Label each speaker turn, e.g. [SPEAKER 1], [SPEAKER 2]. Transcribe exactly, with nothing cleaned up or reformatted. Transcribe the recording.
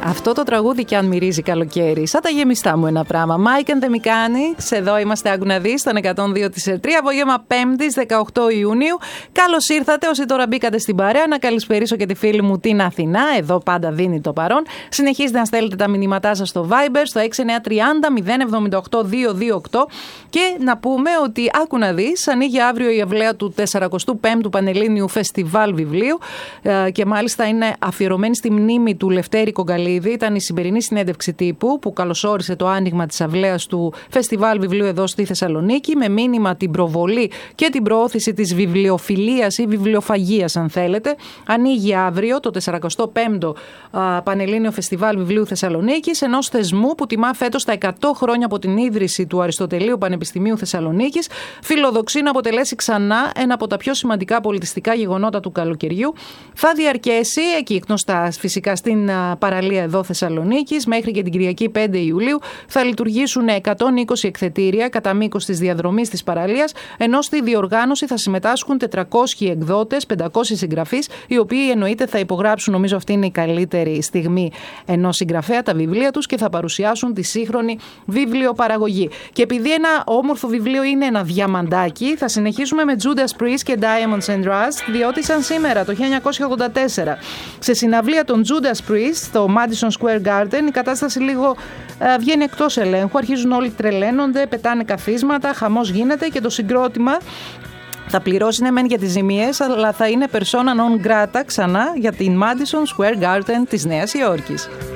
[SPEAKER 1] Αυτό το τραγούδι κι αν μυρίζει καλοκαίρι. Σαν τα γεμιστά μου ένα πράγμα. Mike and the Mechanics. Εδώ είμαστε, άκου να δεις, στον εκατόν δύο της τρία. Απόγευμα Πέμπτης, δεκαοκτώ Ιουνίου. Καλώς ήρθατε όσοι τώρα μπήκατε στην παρέα. Να καλησπερίσω και τη φίλη μου την Αθηνά. Εδώ πάντα δίνει το παρόν. Συνεχίζετε να στέλνετε τα μηνύματά σας στο Viber στο έξι εννιά τριάντα μηδέν εβδομήντα οκτώ διακόσια είκοσι οκτώ. Και να πούμε ότι άκου να δεις, ανοίγει αύριο η αυλαία του σαρανταπέμπτου Πανελλήνιου Φεστιβάλ Βιβλίου και μάλιστα είναι αφιερωμένη στη μνήμη του Λευτέρη Κογκαλίδη. Ήταν η σημερινή συνέντευξη τύπου που καλωσόρισε το άνοιγμα της αυλαίας του Φεστιβάλ Βιβλίου εδώ στη Θεσσαλονίκη με μήνυμα την προβολή και την προώθηση της βιβλιοφιλίας ή βιβλιοφαγίας, αν θέλετε. Ανοίγει αύριο το σαρανταπέμπτο Πανελλήνιο Φεστιβάλ Βιβλίου Θεσσαλονίκης, ενός θεσμού που τιμά φέτος τα εκατό χρόνια από την ίδρυση του Αριστοτελείου Πανεπιστημίου Θεσσαλονίκης. Φιλοδοξεί να αποτελέσει ξανά ένα από τα πιο σημαντικά πολιτιστικά γεγονότα του καλοκαιριού. Θα διαρκέσει εκεί γνωστά φυσικά στην παραλία εδώ Θεσσαλονίκης μέχρι και την Κυριακή πέντε Ιουλίου. Θα λειτουργήσουν εκατόν είκοσι εκθετήρια κατά μήκος της διαδρομής της παραλίας, ενώ στη διοργάνωση θα συμμετάσχουν τετρακόσιοι εκδότες, πεντακόσιοι συγγραφείς, οι οποίοι εννοείται θα υπογράψουν, νομίζω αυτή είναι η καλύτερη στιγμή ενός συγγραφέα, τα βιβλία τους και θα παρουσιάσουν τη σύγχρονη βιβλιοπαραγωγή. Και επειδή ένα όμορφο βιβλίο είναι ένα διαμαντάκι, θα συνεχίσουμε με Judas Priest και Diamonds and Rust, διότι σαν σήμερα το χίλια εννιακόσια ογδόντα τέσσερα σε συναυλία των Judas Priest στο Madison Square Garden η κατάσταση λίγο ε, βγαίνει εκτός ελέγχου, αρχίζουν όλοι τρελαίνονται, πετάνε καθίσματα, χαμός γίνεται και το συγκρότημα θα πληρώσει ναι μεν για τις ζημίες, αλλά θα είναι persona non grata ξανά για την Madison Square Garden της Νέας Υόρκης.